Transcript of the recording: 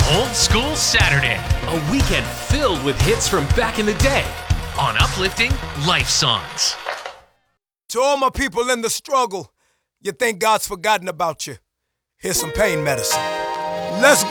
Old School Saturday, a weekend filled with hits from back in the day on Uplifting Life Songs. To all my people in the struggle, you think God's forgotten about you. Here's some pain medicine. Let's go!